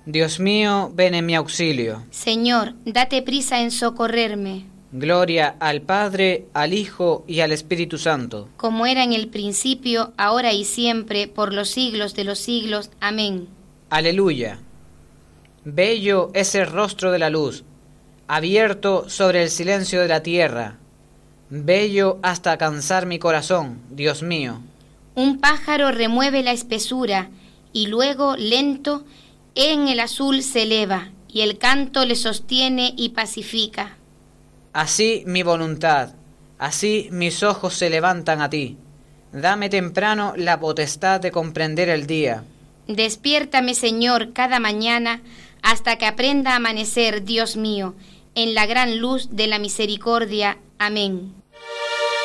Dios mío, ven en mi auxilio. Señor, date prisa en socorrerme. Gloria al Padre, al Hijo y al Espíritu Santo. Como era en el principio, ahora y siempre, por los siglos de los siglos. Amén. Aleluya. Bello es el rostro de la luz, abierto sobre el silencio de la tierra. Bello hasta cansar mi corazón, Dios mío. Un pájaro remueve la espesura, y luego, lento, en el azul se eleva, y el canto le sostiene y pacifica. Así mi voluntad, así mis ojos se levantan a ti. Dame temprano la potestad de comprender el día. Despiértame, Señor, cada mañana, hasta que aprenda a amanecer, Dios mío, en la gran luz de la misericordia. Amén.